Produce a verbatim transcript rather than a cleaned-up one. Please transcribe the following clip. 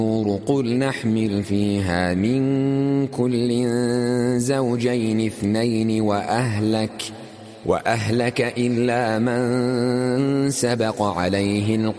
قل نحمل فيها من كل زوجين اثنين وأهلك وأهلك إلا من سبق عليه القول